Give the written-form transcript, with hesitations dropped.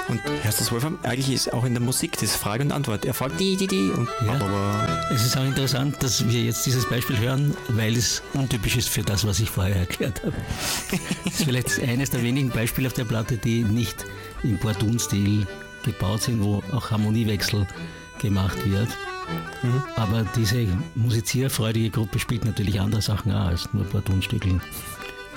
Und hörst du das, Wolfram? Eigentlich ist auch in der Musik das Frage und Antwort. Er fragt die und Es ist auch interessant, dass wir jetzt dieses Beispiel hören, weil es untypisch ist für das, was ich vorher erklärt habe. Das ist vielleicht eines der wenigen Beispiele auf der Platte, die nicht im Bordun-Stil gebaut sind, wo auch Harmoniewechsel gemacht wird. Aber diese musizierfreudige Gruppe spielt natürlich andere Sachen auch als nur Bordun-Stückeln.